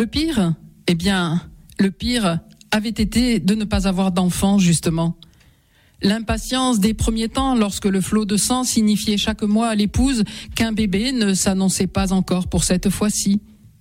pire, le pire avait été de ne pas avoir d'enfant, justement. L'impatience des premiers temps, lorsque le flot de sang signifiait chaque mois à l'épouse qu'un bébé ne s'annonçait pas encore pour cette fois-ci.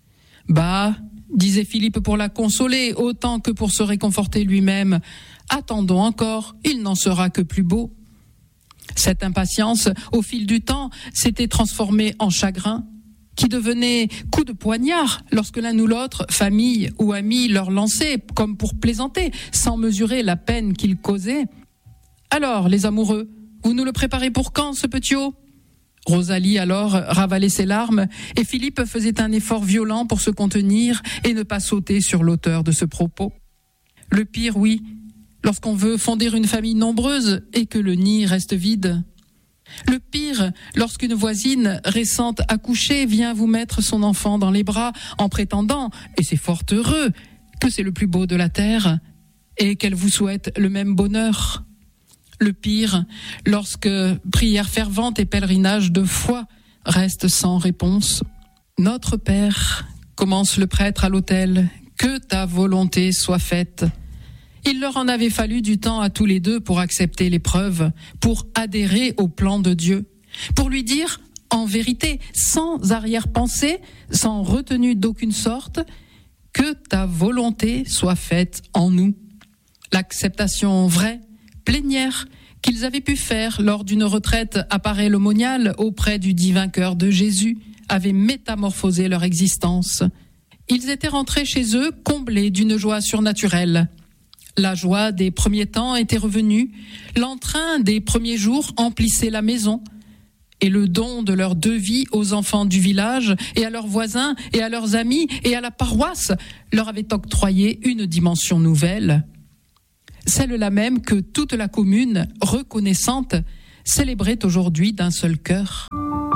Bah, disait Philippe pour la consoler, autant que pour se réconforter lui-même. Attendons encore, il n'en sera que plus beau. Cette impatience, au fil du temps, s'était transformée en chagrin, qui devenait coup de poignard lorsque l'un ou l'autre, famille ou amis, leur lançait, comme pour plaisanter, sans mesurer la peine qu'ils causaient. Alors, les amoureux, vous nous le préparez pour quand, ce petiot ? Rosalie alors ravalait ses larmes et Philippe faisait un effort violent pour se contenir et ne pas sauter sur l'auteur de ce propos. Le pire, oui, lorsqu'on veut fonder une famille nombreuse et que le nid reste vide. Le pire, lorsqu'une voisine récente accouchée vient vous mettre son enfant dans les bras en prétendant, et c'est fort heureux, que c'est le plus beau de la terre et qu'elle vous souhaite le même bonheur. Le pire, lorsque prière fervente et pèlerinage de foi restent sans réponse. Notre Père, commence le prêtre à l'autel, que ta volonté soit faite. Il leur en avait fallu du temps à tous les deux pour accepter l'épreuve, pour adhérer au plan de Dieu, pour lui dire, en vérité, sans arrière-pensée, sans retenue d'aucune sorte, que ta volonté soit faite en nous. L'acceptation vraie, plénière, qu'ils avaient pu faire lors d'une retraite à Paray-le-Monial auprès du divin cœur de Jésus, avait métamorphosé leur existence. Ils étaient rentrés chez eux comblés d'une joie surnaturelle. La joie des premiers temps était revenue, l'entrain des premiers jours emplissait la maison, et le don de leurs deux vies aux enfants du village et à leurs voisins et à leurs amis et à la paroisse leur avait octroyé une dimension nouvelle. Celle-là même que toute la commune, reconnaissante, célébrait aujourd'hui d'un seul cœur.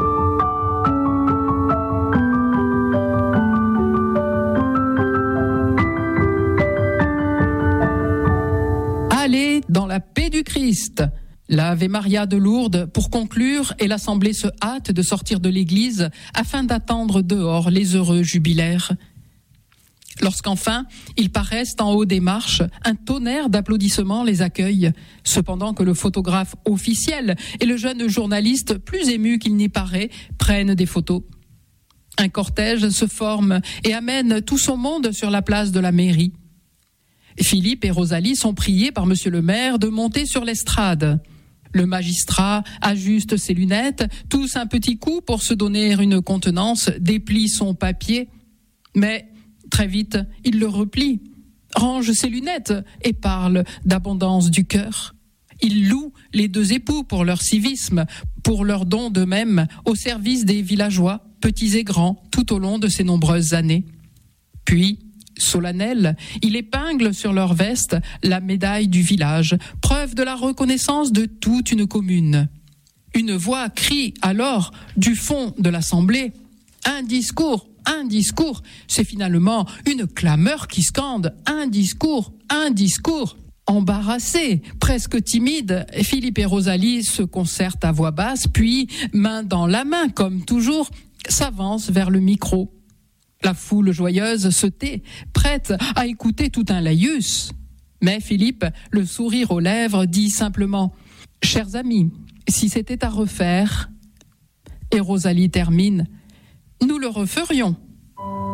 Allez dans la paix du Christ. L'Ave Maria de Lourdes pour conclure et l'Assemblée se hâte de sortir de l'église afin d'attendre dehors les heureux jubilaires. Lorsqu'enfin, ils paraissent en haut des marches, un tonnerre d'applaudissements les accueille, cependant que le photographe officiel et le jeune journaliste, plus ému qu'il n'y paraît, prennent des photos. Un cortège se forme et amène tout son monde sur la place de la mairie. Philippe et Rosalie sont priés par monsieur le maire de monter sur l'estrade. Le magistrat ajuste ses lunettes, tousse un petit coup pour se donner une contenance, déplie son papier, mais très vite, il le replie, range ses lunettes et parle d'abondance du cœur. Il loue les deux époux pour leur civisme, pour leur don d'eux-mêmes au service des villageois, petits et grands, tout au long de ces nombreuses années. Puis, solennel, il épingle sur leur veste la médaille du village, preuve de la reconnaissance de toute une commune. Une voix crie alors du fond de l'assemblée « Un discours ! Un discours !» C'est finalement une clameur qui scande « Un discours ! Un discours !» Embarrassés, presque timides, Philippe et Rosalie se concertent à voix basse, puis, main dans la main, comme toujours, s'avancent vers le micro. La foule joyeuse se tait, prête à écouter tout un laïus. Mais Philippe, le sourire aux lèvres, dit simplement « Chers amis, si c'était à refaire… » Et Rosalie termine « Nous le referions. »